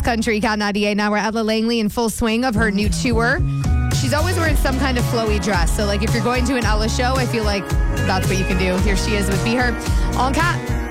Country, Cat 98. Now we're at Ella Langley in full swing of her new tour. She's always wearing some kind of flowy dress. So, like, if you're going to an Ella show, I feel like that's what you can do. Here she is with Be Her on Cat.